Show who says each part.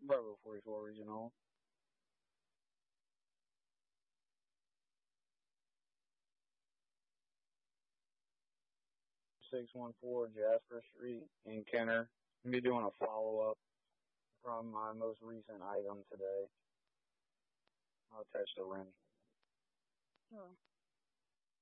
Speaker 1: Bravo 44 Regional. 614 Jasper Street in Kenner. I'm going to be doing a follow-up from my most recent item today. I'll attach the RIN.
Speaker 2: Oh.